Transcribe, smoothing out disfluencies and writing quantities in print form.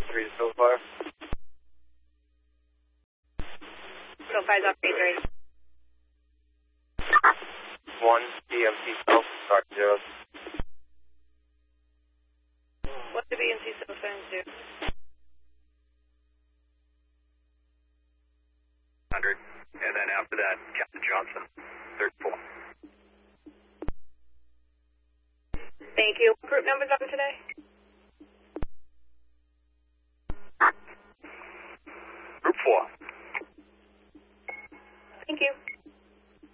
3 so far. 5's operate 1 DMC South, start 0. What's the BNC South signs do? 100, and then after that, Captain Johnson, third floor. Thank you. Group numbers on today? Group 4. Thank you.